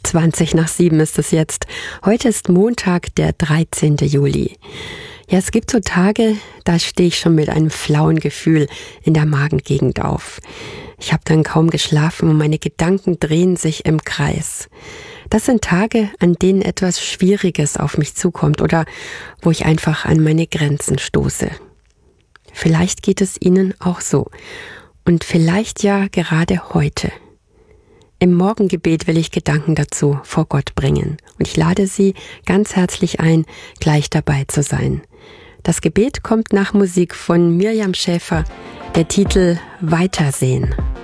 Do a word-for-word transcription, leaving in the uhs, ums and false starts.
zwanzig nach sieben ist es jetzt. Heute ist Montag, der dreizehnte Juli. Ja, es gibt so Tage, da stehe ich schon mit einem flauen Gefühl in der Magengegend auf. Ich habe dann kaum geschlafen und meine Gedanken drehen sich im Kreis. Das sind Tage, an denen etwas Schwieriges auf mich zukommt oder wo ich einfach an meine Grenzen stoße. Vielleicht geht es Ihnen auch so. Und vielleicht ja gerade heute. Im Morgengebet will ich Gedanken dazu vor Gott bringen. Und ich lade Sie ganz herzlich ein, gleich dabei zu sein. Das Gebet kommt nach Musik von Miriam Schäfer, der Titel Weitersehen.